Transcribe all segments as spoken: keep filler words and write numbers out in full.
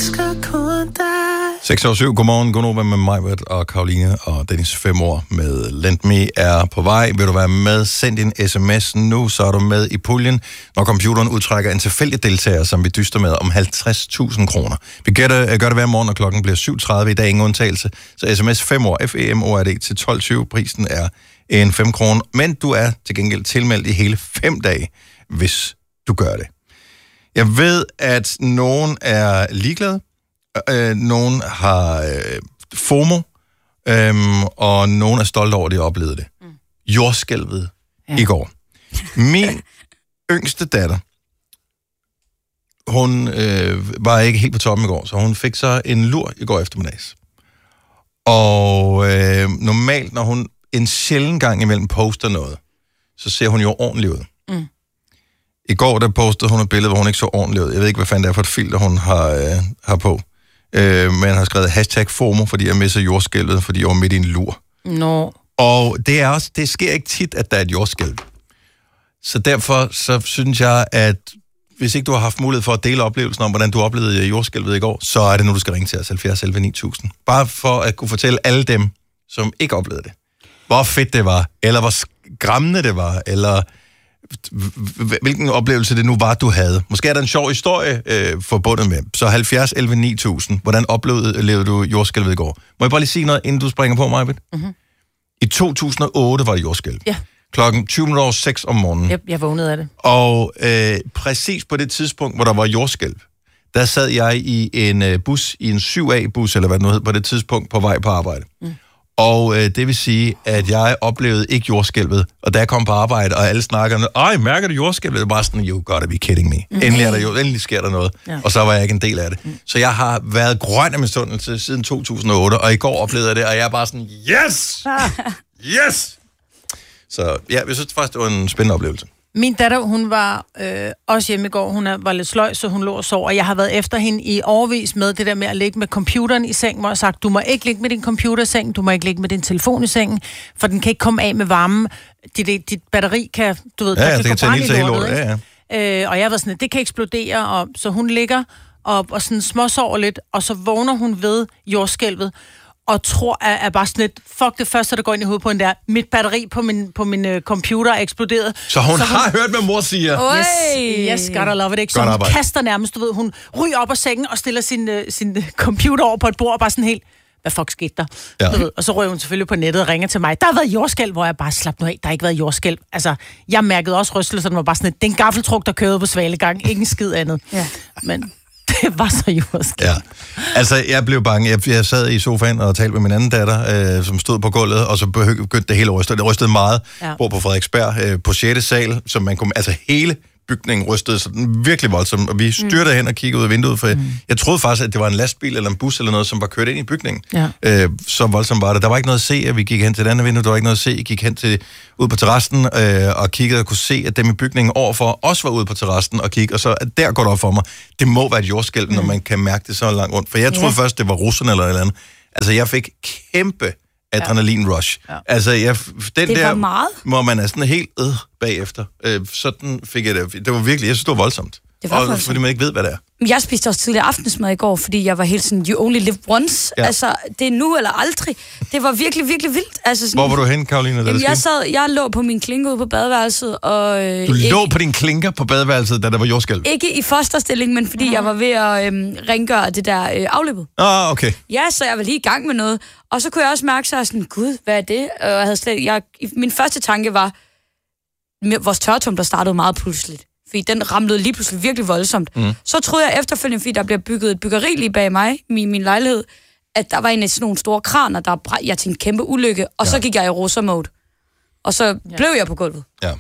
elsker kun dig. seks år syv, godmorgen, godnova med mig, og Karoline og Dennis fem år med Lend Me er på vej. Vil du være med? Send din sms nu, så er du med i puljen, når computeren udtrækker en tilfældig deltager, som vi dyster med om halvtreds tusind kroner. Vi gør det, gør det hver morgen, når klokken bliver syv tredive. I dag ingen undtagelse. Så sms fem år, F E M O R D til tolv tyve. Prisen er en fem kroner, men du er til gengæld tilmeldt i hele fem dage, hvis du gør det. Jeg ved, at nogen er ligeglade. Øh, nogen har øh, FOMO, øh, og nogen er stolte over, at de oplevede det. Mm. Jordskælvet ja. i går. Min yngste datter, hun øh, var ikke helt på toppen i går, så hun fik så en lur i går eftermiddags. Og øh, normalt, når hun en sjælden gang imellem poster noget, så ser hun jo ordentligt ud. Mm. I går, der postede hun et billede, hvor hun ikke så ordentligt ud. Jeg ved ikke, hvad fanden det er for et filter, hun har, øh, har på. Øh, men har skrevet hashtag FOMO, fordi jeg misser jordskælvet, fordi jeg var midt i en lur. No. Og det er også, det sker ikke tit, at der er et jordskælv. Så derfor så synes jeg, at hvis ikke du har haft mulighed for at dele oplevelsen om, hvordan du oplevede jordskælvet i går, så er det nu, du skal ringe til os halvfjerds elleve ni tusind. Bare for at kunne fortælle alle dem, som ikke oplevede det, hvor fedt det var, eller hvor skræmmende det var, eller hvilken oplevelse det nu var, du havde. Måske er der en sjov historie øh, forbundet med. Så halvfjerds elleve ni tusind. Hvordan oplevede levede du jordskælvet i går? Må jeg bare lige sige noget, inden du springer på, Majbet? Mm-hmm. I to tusind og otte var det jordskælv. Ja. Klokken tyve minutter over seks om morgenen. Jeg, jeg vågnede af det. Og øh, præcis på det tidspunkt, hvor der var jordskælv, der sad jeg i en øh, bus, i en syv A-bus, eller hvad det nu hed, på det tidspunkt, på vej på arbejde. Mm. Og øh, det vil sige, at jeg oplevede ikke jordskælvet, og da jeg kom på arbejde, og alle snakkede, ej, mærker du jordskælvet? Det var bare sådan, you gotta be kidding me. Mm. Endelig, er der jo, endelig sker der noget, ja. Og så var jeg ikke en del af det. Mm. Så jeg har været grøn af misundelse siden to tusind og otte, og i går oplevede jeg det, og jeg er bare sådan, yes! Yes! Så ja, jeg synes faktisk, det var en spændende oplevelse. Min datter, hun var øh, også hjemme i går. Hun er, var lidt sløj, så hun lå og sov. Og jeg har været efter hende i årevis med det der med at ligge med computeren i sengen, hvor jeg har sagt, du må ikke ligge med din computer i sengen, du må ikke ligge med din telefon i sengen, for den kan ikke komme af med varmen. Dit, dit, dit batteri kan, du ved, ja, der ja, kan det få kan brand i lortet, ja, ja. øh, Og jeg har været sådan, det kan eksplodere, og så hun ligger og, og sådan småsover lidt, og så vågner hun ved jordskælvet, og tror, er, er bare sådan lidt, fuck, det første, der går ind i hovedet på en der, mit batteri på min, på min uh, computer er eksploderet. Så hun så har hun, hørt, hvad mor siger. Yes, yes, gotta love it, ikke? Så godt hun arbejde. Kaster nærmest, du ved, hun ryger op af sengen og stiller sin, uh, sin uh, computer over på et bord, og bare sådan helt, hvad fuck skete der? Ja. Ved, og så røg hun selvfølgelig på nettet og ringer til mig. Der har været jordskælv, hvor jeg bare slap nu af. Der har ikke været jordskælv. Altså, jeg mærkede også rystelser, den var bare sådan et, det er en gaffeltruk, der kørede på Svalegang. Ingen skid andet. Ja. Men det var så jordskælv. Ja. Altså, jeg blev bange. Jeg, jeg sad i sofaen og talte med min anden datter, øh, som stod på gulvet, og så begyndte det hele at ryste. Det rystede meget. Ja. Bor på Frederiksberg, øh, på sjette sal, som man kunne, altså hele bygningen rystede sådan virkelig voldsomt, og vi styrtede mm. hen og kiggede ud af vinduet, for mm. jeg troede faktisk, at det var en lastbil eller en bus eller noget, som var kørt ind i bygningen. Ja. Øh, så voldsomt var det. Der var ikke noget at se, at vi gik hen til det andet vindue, der var ikke noget at se, jeg gik hen til, ud på terrassen øh, og kiggede og kunne se, at dem i bygningen overfor også var ude på terrassen og kiggede, og så at der går det op for mig, det må være et jordskælv, mm. når man kan mærke det så langt rundt. For jeg troede ja. først, det var russerne eller et eller andet. Altså, jeg fik kæmpe adrenalin-rush. Ja. Altså, jeg, den det der, meget. hvor man er sådan helt øh, bagefter. Øh, sådan fik jeg det. Det var virkelig, jeg synes, det var voldsomt. Det var og, fordi man ikke ved, hvad det er. Jeg spiste også tidligere aftensmad i går, fordi jeg var helt sådan, you only live once. Ja. Altså, det er nu eller aldrig. Det var virkelig, virkelig vildt. Altså, sådan, hvor var du hen, Karoline? Jamen, jeg, sad, jeg lå på min klinke ude på badeværelset. Og, øh, du ikke, lå på din klinker på badeværelset, da der var jordskælv? Ikke i fosterstilling, men fordi mm. jeg var ved at øh, rengøre det der øh, afløbet. Ah, okay. Ja, så jeg var lige i gang med noget. Og så kunne jeg også mærke, så jeg sådan, gud, hvad er det? Og jeg havde slet, jeg, min første tanke var, vores tørretum, der startede meget pludseligt. Fordi den ramlede lige pludselig virkelig voldsomt. Mm. Så troede jeg efterfølgende, fordi der bliver bygget et byggeri lige bag mig, min, min lejlighed, at der var en af sådan nogle store kraner, der brændte jeg til en kæmpe ulykke, og ja. så gik jeg i rosa-mode. Og så ja. blev jeg på gulvet. Ja.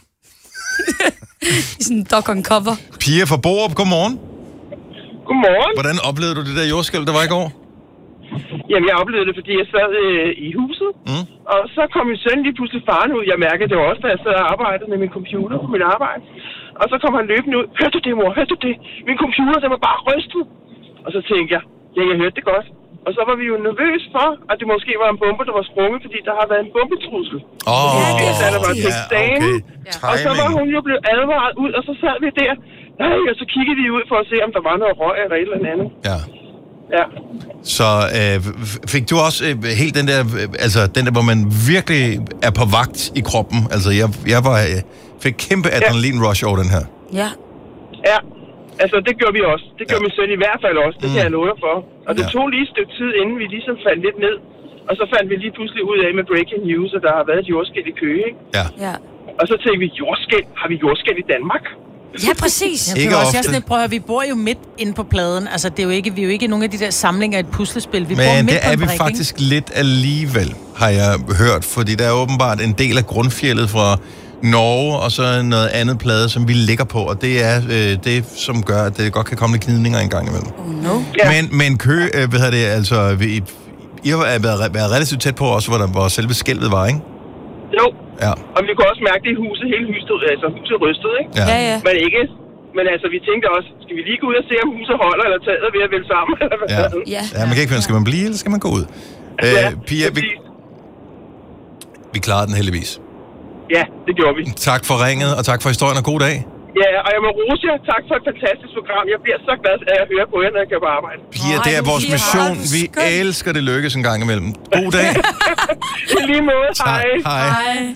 I sådan en dog on cover. Pia fra Borup, godmorgen. Godmorgen. Hvordan oplevede du det der jordskælv, der var i går? Jamen, jeg oplevede det, fordi jeg sad øh, i huset, mm. og så kom min søn lige pludselig faren ud. Jeg mærkede, det var også, da jeg sad og arbejdede med min computer på mit arbejde. Og så kom han løbende ud. Hørte du det, mor? Hørte du det? Min computer, den var bare rystet. Og så tænkte jeg, ja, jeg hørte det godt. Og så var vi jo nervøse for, at det måske var en bombe, der var sprunget, fordi der har været en bombetrussel. Åh, oh, ja, så der var ja, okay. Ja. Og så var hun jo blevet advaret ud, og så sad vi der. Nej, og så kiggede vi ud for at se, om der var noget røg eller et eller andet. Ja. Ja. Så øh, fik du også øh, helt den der, øh, altså den der, hvor man virkelig er på vagt i kroppen? Altså, jeg, jeg var, øh, fik kæmpe adrenalin-rush over den her. Ja. Ja, altså det gjorde vi også. Det gjorde ja. min søn i hvert fald også. Det mm. kan jeg love for. Og det ja. tog lige et stykke tid, inden vi ligesom faldt lidt ned. Og så fandt vi lige pludselig ud af med breaking news, at der har været et jordskæld i Køge, ikke? Ja. ja. Og så tænkte vi, jordskæld? Har vi jordskæld i Danmark? Ja, præcis. Jamen, ikke også, sådan, prøv at, vi bor jo midt inde på pladen. Altså, det er jo ikke, vi er jo ikke nogen af de der samlinger af et puslespil. Vi Men bor midt det på er en vi brik, faktisk ikke? Lidt alligevel, har jeg hørt. Fordi der er åbenbart en del af grundfjeldet fra Norge, og så noget andet plade, som vi ligger på. Og det er øh, det, som gør, at det godt kan komme lidt knidninger en gang imellem. Oh no. Ja. Men, men Køge, øh, hvad hedder det, altså... Vi, I har været, været relativt tæt på også, hvor, der, hvor selve skælvet var, ikke? Jo. Ja. Og vi kunne også mærke det i huset, hele huset, altså huset rystede, ikke? Ja. Ja, ja. Men ikke, men altså vi tænkte også, skal vi lige gå ud og se, om huset holder, eller taget ved at vælge sammen, eller hvad? Ja. Ja. Ja, man kan ikke finde, skal man blive, eller skal man gå ud? Ja, øh, Pia, vi, vi klarede den heldigvis. Ja, det gjorde vi. Tak for ringet, og tak for historien, og god dag. Ja, og jeg må rose jer. Tak for et fantastisk program. Jeg bliver så glad af at høre på jer, når jeg kan på arbejde. Pia, det er vores mission. Vi elsker det lykkes en gang imellem. God dag. I lige måde. Tak. Hej. Hej.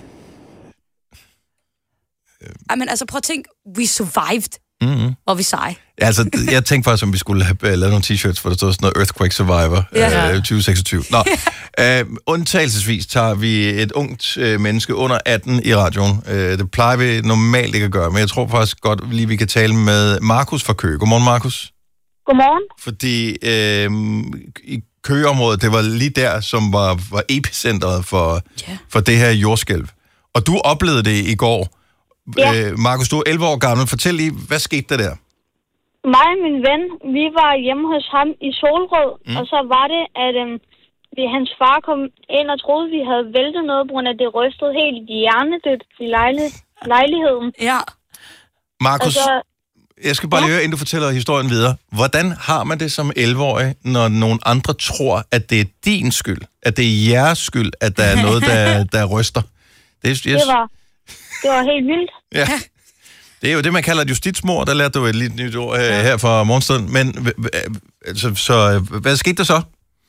Ej, men altså prøv at tænke, we survived. Mm-hmm. Og vi seje. Altså, jeg tænkte faktisk, om vi skulle have lavet nogle t-shirts, hvor der stod sådan noget Earthquake Survivor Ja. øh, tyve seksogtyve. Nå, øh, undtagelsesvis tager vi et ungt øh, menneske under atten i radioen. Øh, det plejer vi normalt ikke at gøre, men jeg tror faktisk godt lige, vi kan tale med Markus fra Køge. Godmorgen, Markus. Godmorgen. Fordi øh, i Køgeområdet, det var lige der, som var, var epicentret for, yeah. for det her jordskælv. Og du oplevede det i går. Ja. Øh, Markus, du er elleve år gammel. Fortæl lige, hvad skete der der? Mig og min ven, vi var hjemme hos ham i Solrød, mm. og så var det, at øhm, vi, hans far kom ind og troede, vi havde væltet noget, på grund af det rystede helt hjernedødt i lejli- lejligheden. Ja. Markus, så, jeg skal bare ja. lige høre, inden du fortæller historien videre. Hvordan har man det som elleve-årig, når nogen andre tror, at det er din skyld? At det er jeres skyld, at der er noget, der, der ryster? Det, er, yes. det, var, det var helt vildt. Ja. Det er jo det, man kalder et justitsmord. Der lærte du et lidt nyt ord ja. her fra morgenstunden. Men altså, så, hvad skete der så?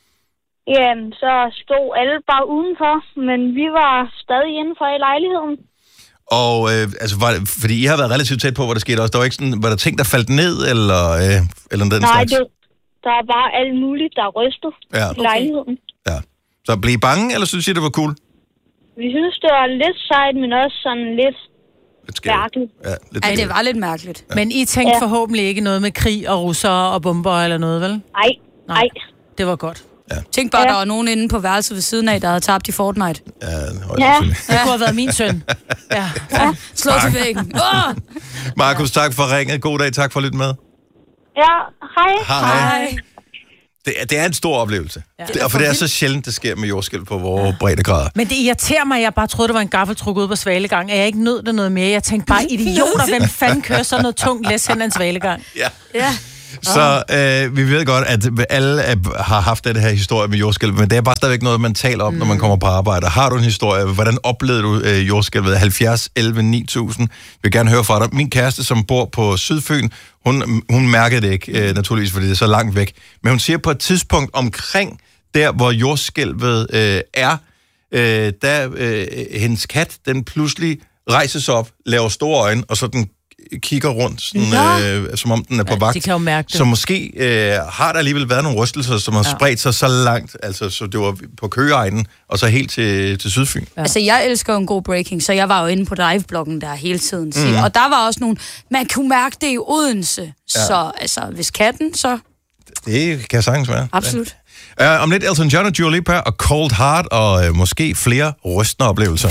Jamen, så stod alle bare udenfor, men vi var stadig indenfor i lejligheden. Og øh, altså, var det, fordi I har været relativt tæt på, hvor der skete også. Der var ikke sådan, var der ting, der faldt ned, eller, øh, eller den Nej, slags? Nej, der er bare alt muligt, der rystede ja. i lejligheden. Ja. Så blev I bange, eller synes I, det var cool? Vi synes, det var lidt sejt, men også sådan lidt... Lidt skært. Mærkeligt. Ja, lidt Ej, det var lidt mærkeligt. Ja. Men I tænkte ja. forhåbentlig ikke noget med krig og russere og bomber eller noget, vel? Nej, nej. Det var godt. Ja. Tænk bare, ja. der var nogen inde på værelset ved siden af, der havde tabt i Fortnite. Ja, højt ja. Det kunne have været min søn. Ja. Ja. Slå til væggen. Oh! Markus, tak for ringet. God dag. Tak for at lytte med. Ja, hej. Hej. Hej. Det er, det er en stor oplevelse. Ja. Det, og for det er så sjældent, det sker med jordskælv på vores ja. breddegrader. Men det irriterer mig, jeg bare troede, det var en gaffeltruk ude på Svalegang. Jeg ikke nød det noget mere. Jeg tænkte bare, idioter, hvem fanden kører sådan noget tungt læs hen ad en Svalegang? Ja. Ja. Så øh, vi ved godt, at alle er, har haft den her historie med jordskælv, men det er bare stadigvæk noget, man taler om, mm. når man kommer på arbejde. Har du en historie? Hvordan oplevede du øh, jordskælvet? halvfjerds elleve ni tusind. Jeg vil gerne høre fra dig. Min kæreste, som bor på Sydfyn, hun, hun mærkede det ikke, øh, naturligvis, fordi det er så langt væk. Men hun siger på et tidspunkt omkring der, hvor jordskælvet øh, er, øh, der øh, hendes kat, den pludselig rejser sig op, laver store øjne, og så den kigger rundt, sådan, øh, som om den er på Ja, vagt. de kan jo mærke det. Så måske øh, har der alligevel været nogle rystelser, som har ja. spredt sig så langt, altså så det var på Køgeegnen, og så helt til, til Sydfyn. Ja. Altså, jeg elsker jo en god breaking, så jeg var jo inde på live-bloggen der hele tiden. Mm. Og der var også nogle... Man kunne mærke det i Odense. Ja. Så altså, hvis katten, så... Det kan sagtens være. Absolut. Ja. Uh, om lidt Elton John og Dua Lipa og Cold Heart, og uh, måske flere rystende oplevelser.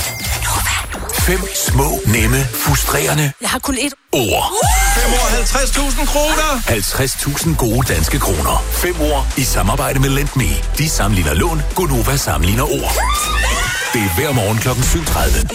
Fem små, nemme, frustrerende Jeg har kun et ord. fem år halvtreds tusind kroner! halvtreds tusind gode danske kroner. Fem ord i samarbejde med LendMe. De sammenligner lån, Gonova sammenligner ord. Det er hver morgen klokken syv tredive.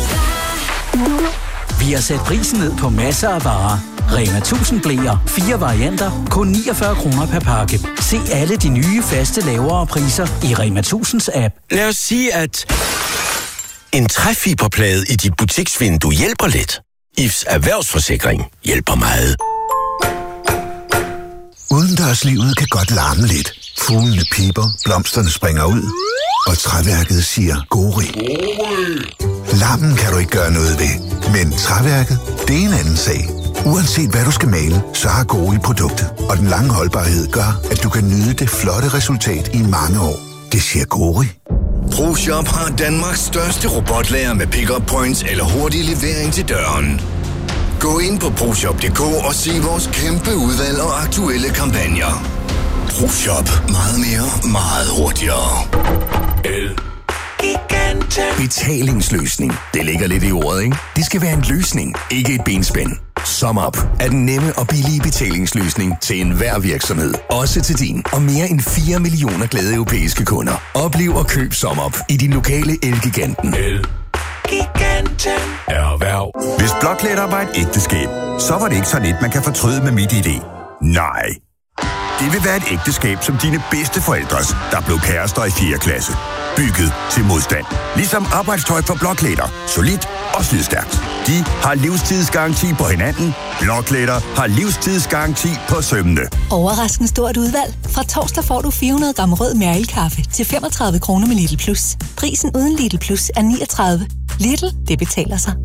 Vi har sat prisen ned på masser af varer. Rema tusind bleer, fire varianter, kun niogfyrre kroner per pakke. Se alle de nye, faste, lavere priser i Rema tusind's app. Lad os sige, at en træfiberplade i dit butiksvindue hjælper lidt. I F's erhvervsforsikring hjælper meget. Udendørslivet kan godt larme lidt. Fuglene piper, blomsterne springer ud, og træværket siger gori. Larmen kan du ikke gøre noget ved, men træværket, det er en anden sag. Uanset hvad du skal male, så har Gori produktet, og den lange holdbarhed gør, at du kan nyde det flotte resultat i mange år. Det siger Gori. ProShop har Danmarks største robotlager med pick-up points eller hurtig levering til døren. Gå ind på proshop punktum d k og se vores kæmpe udvalg og aktuelle kampagner. ProShop. Meget mere, meget hurtigere. El. Betalingsløsning. Det ligger lidt i ordet, ikke? Det skal være en løsning, ikke et benspænd. SumUp er den nemme og billige betalingsløsning til enhver virksomhed. Også til din og mere end fire millioner glade europæiske kunder. Oplev og køb SumUp i din lokale Elgiganten. Elgiganten. Erhverv. Hvis blokletter var et ægteskab, så var det ikke så let, man kan fortryde med MitID. Nej. Det vil være et ægteskab som dine bedste forældres, der blev kærester i fjerde klasse. Bygget til modstand. Ligesom arbejdstøj for blokletter. Solidt og slidstærkt. De har livstidsgaranti på hinanden. Blokletter har livstidsgaranti på sømmene. Overraskende stort udvalg. Fra torsdag får du fire hundrede gram rød Mærkel-kaffe til femogtredive kroner med Lidl Plus. Prisen uden Lidl Plus er niogtredive. Lidl, det betaler sig.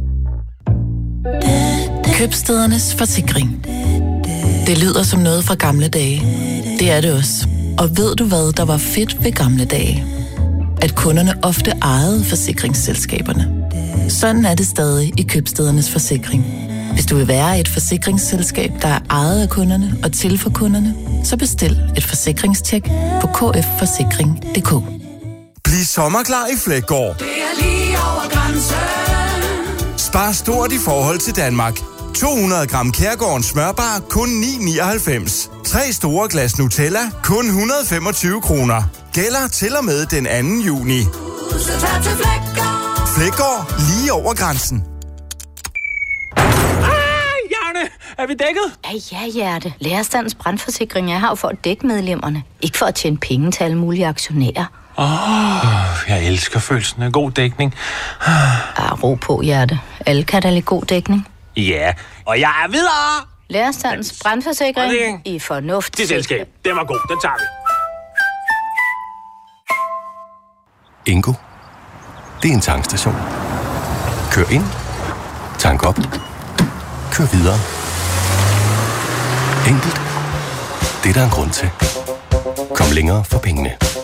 Købstædernes forsikring. Det lyder som noget fra gamle dage. Det er det også. Og ved du hvad, der var fedt ved gamle dage? At kunderne ofte ejede forsikringsselskaberne. Sådan er det stadig i Købstædernes forsikring. Hvis du vil være et forsikringsselskab, der er ejet af kunderne og til for kunderne, så bestil et forsikringstjek på k f forsikring punktum d k. Bliv sommerklar i Fleggaard. Det er lige over grænsen. Spar stort i forhold til Danmark. to hundrede gram Kærgårdens smørbar, kun ni nioghalvfems. Tre store glas Nutella, kun et hundrede og femogtyve kroner. Gælder til og med den anden juni. Fleggaard, lige over grænsen. Ah, Janne, er vi dækket? Ja, ja, Hjerte. Lærerstandens brandforsikring er her for at dække medlemmerne. Ikke for at tjene penge til alle mulige aktionærer. Åh, oh, jeg elsker følelsen af god dækning. Ah, ro på, Hjerte. Alle kan da lide god dækning. Ja, og jeg er videre. Lærerstandens brandforsikring i fornuft. Det selskab, den var god, den tager vi. Ingo, det er en tankstation. Kør ind, tank op, kør videre. Enkelt. Det er der en grund til. Kom længere for pengene.